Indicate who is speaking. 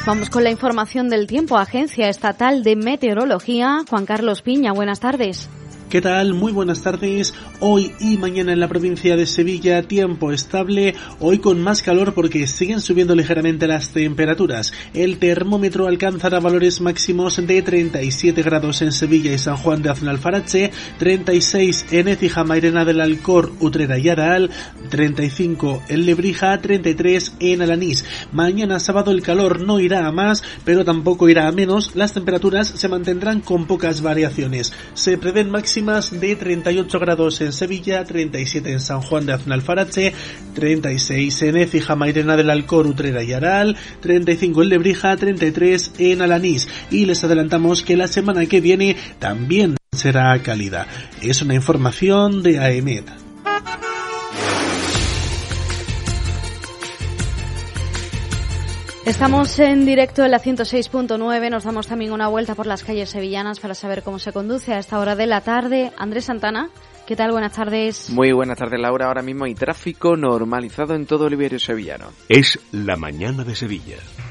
Speaker 1: Vamos con la información del tiempo. Agencia Estatal de Meteorología, Juan Carlos Piña, buenas tardes.
Speaker 2: ¿Qué tal? Muy buenas tardes. Hoy y mañana en la provincia de Sevilla, tiempo estable, hoy con más calor porque siguen subiendo ligeramente las temperaturas. El termómetro alcanzará valores máximos de 37 grados en Sevilla y San Juan de Aznalfarache, 36 en Écija, Mairena del Alcor, Utrera y Araal, 35 en Lebrija, 33 en Alanís. Mañana sábado el calor no irá a más, pero tampoco irá a menos. Las temperaturas se mantendrán con pocas variaciones. Se prevén máximas de 38 grados en Sevilla, 37 en San Juan de Aznalfarache, 36 en Écija, Mairena del Alcor, Utrera y Araal, 35 en Lebrija, 33 en Alanís. Y les adelantamos que la semana que viene también será cálida. Es una información de AEMET.
Speaker 1: Estamos en directo en la 106.9, nos damos también una vuelta por las calles sevillanas para saber cómo se conduce a esta hora de la tarde. Andrés Santana, ¿qué tal? Buenas tardes.
Speaker 3: Muy buenas tardes, Laura. Ahora mismo hay tráfico normalizado en todo el Iberio sevillano.
Speaker 4: Es la mañana de Sevilla.